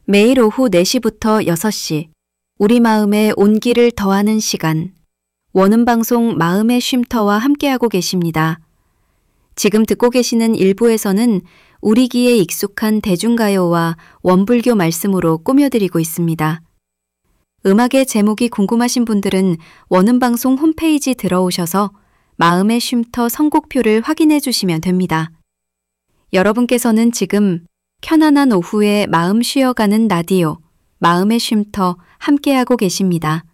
매일 오후 4시부터 6시, 우리 마음에 온기를 더하는 시간, 원음방송 마음의 쉼터와 함께하고 계십니다. 지금 듣고 계시는 일부에서는 우리 귀에 익숙한 대중가요와 원불교 말씀으로 꾸며드리고 있습니다. 음악의 제목이 궁금하신 분들은 원음방송 홈페이지 들어오셔서 마음의 쉼터 선곡표를 확인해 주시면 됩니다. 여러분께서는 지금 편안한 오후에 마음 쉬어가는 라디오, 마음의 쉼터 함께하고 계십니다.